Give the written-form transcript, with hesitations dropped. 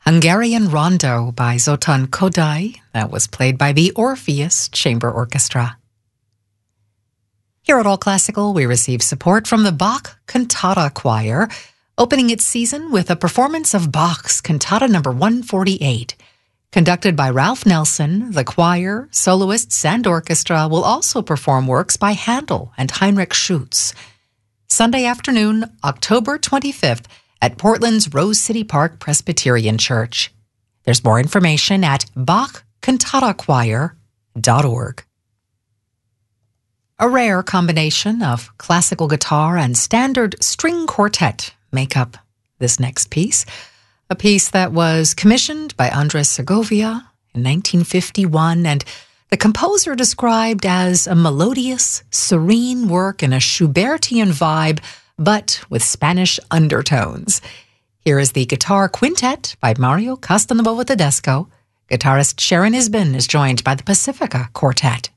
Hungarian Rondo by Zoltán Kodály, that was played by the Orpheus Chamber Orchestra. Here at All Classical, we receive support from the Bach Cantata Choir, opening its season with a performance of Bach's Cantata No. 148. Conducted by Ralph Nelson, the choir, soloists, and orchestra will also perform works by Handel and Heinrich Schütz. Sunday afternoon, October 25th, at Portland's Rose City Park Presbyterian Church. There's more information at bachcantatachoir.org. A rare combination of classical guitar and standard string quartet make up this next piece, a piece that was commissioned by Andres Segovia in 1951, and the composer described as a melodious, serene work in a Schubertian vibe, but with Spanish undertones. Here is the guitar quintet by Mario Castronovo Tedesco. Guitarist Sharon Isbin is joined by the Pacifica Quartet.